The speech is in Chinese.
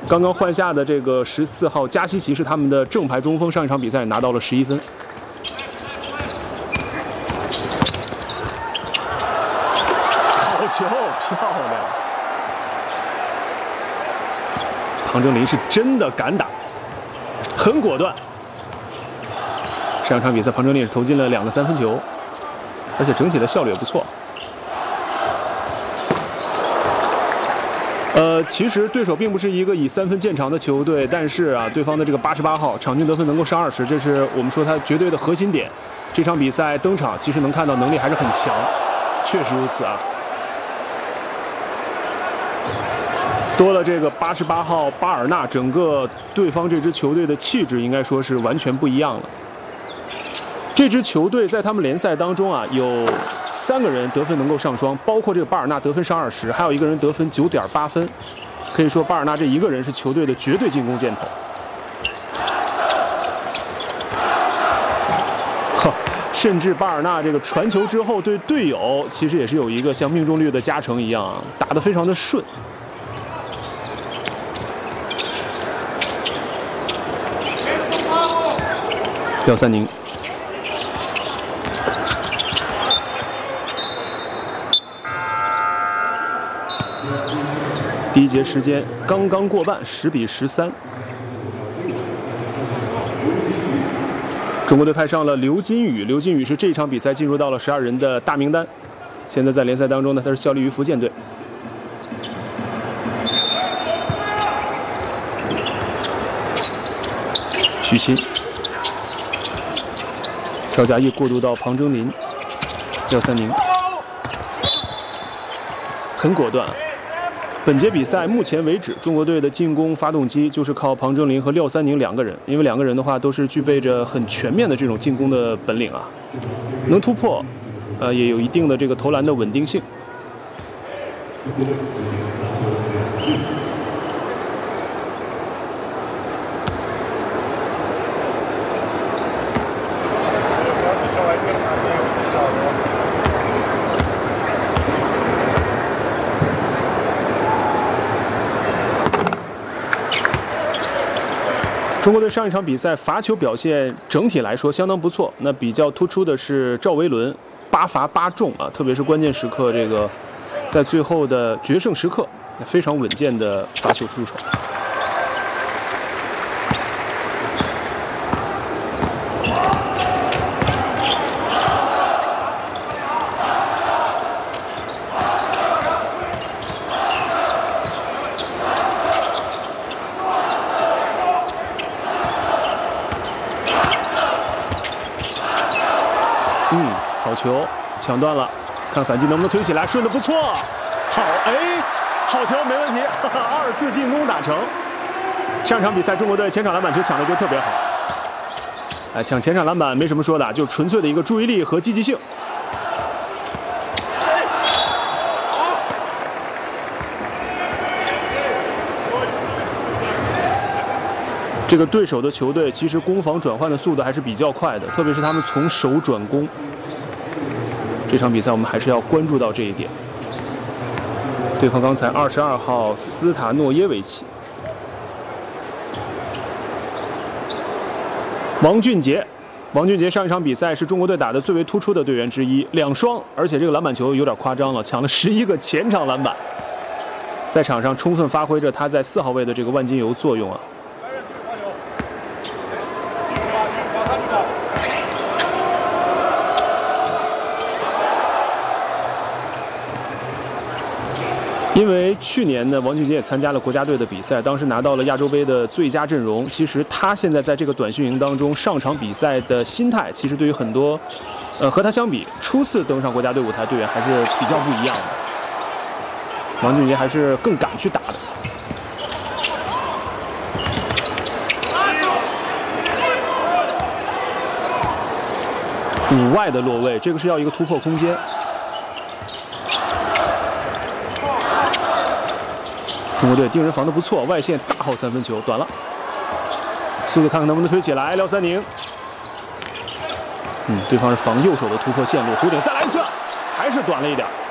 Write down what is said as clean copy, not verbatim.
刚刚换下的这个14号加西奇是他们的正牌中锋，上一场比赛拿到了11分。好球，漂亮！庞征林是真的敢打，很果断。上场比赛庞征林也是投进了2个3分球，而且整体的效率也不错。其实对手并不是一个以3分见长的球队，但是啊，对方的这个88号场均得分能够上20，这是我们说他绝对的核心点。这场比赛登场，其实能看到能力还是很强，确实如此啊。多了这个88号巴尔纳，整个对方这支球队的气质应该说是完全不一样了。这支球队在他们联赛当中啊，有3个人得分能够上双，包括这个巴尔纳得分上20，还有一个人得分9.8分。可以说巴尔纳这一个人是球队的绝对进攻箭头。甚至巴尔纳这个传球之后对队友其实也是有一个像命中率的加成一样啊，打得非常的顺。廖三宁。第一节时间刚刚过半，10比13。中国队派上了刘金宇，刘金宇是这场比赛进入到了12人的大名单。现在在联赛当中呢，他是效力于福建队。许昕，赵佳毅过渡到庞征林，廖三宁，很果断。本节比赛目前为止，中国队的进攻发动机就是靠庞征林和廖三宁2个人，因为2个人的话都是具备着很全面的这种进攻的本领啊，能突破，也有一定的这个投篮的稳定性。中国队上一场比赛罚球表现整体来说相当不错，那比较突出的是赵维伦8罚8中啊，特别是关键时刻这个在最后的决胜时刻非常稳健的罚球出手。好球，抢断了，看反击能不能推起来，顺的不错，好，好球，没问题，2-4进攻打成。上场比赛中国队前场篮板球抢的就特别好，抢前场篮板没什么说的，就纯粹的一个注意力和积极性。这个对手的球队其实攻防转换的速度还是比较快的，特别是他们从守转攻。这场比赛我们还是要关注到这一点。对方刚才22号斯塔诺耶维奇，王俊杰上一场比赛是中国队打的最为突出的队员之一，2双，而且这个篮板球有点夸张了，抢了11个前场篮板，在场上充分发挥着他在4号位的这个万金油作用啊。因为去年呢，王俊杰也参加了国家队的比赛，当时拿到了亚洲杯的最佳阵容。其实他现在在这个短训营当中上场比赛的心态，其实对于很多，和他相比，初次登上国家队舞台队员还是比较不一样的。王俊杰还是更敢去打的。5外的落位，这个是要一个突破空间。中国队盯人防得不错，外线大号3分球短了，速度看看能不能推起来。廖三宁，对方是防右手的突破线路，弧顶再来一次，还是短了一点。